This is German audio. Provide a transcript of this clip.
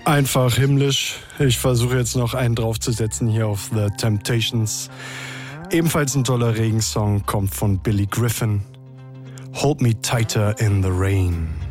Einfach himmlisch. Ich versuche jetzt noch einen draufzusetzen hier auf The Temptations. Ebenfalls ein toller Regensong, kommt von Billy Griffin. Hold Me Tighter in the Rain.